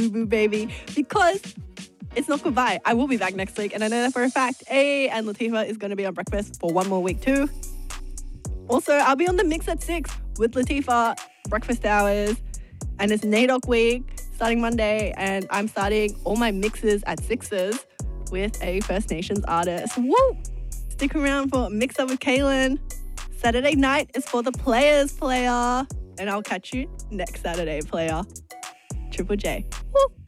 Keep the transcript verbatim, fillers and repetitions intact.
Boo Boo Baby, because it's not goodbye. I will be back next week, and I know that for a fact. Hey, and Latifah is going to be on breakfast for one more week too. Also, I'll be on the mix at six with Latifah, breakfast hours, and it's NAIDOC week starting Monday, and I'm starting all my mixes at sixes with a First Nations artist. Woo! Stick around for Mix Up with Kaylin. Saturday night is for the Players Player, and I'll catch you next Saturday, player. Triple J. Woo!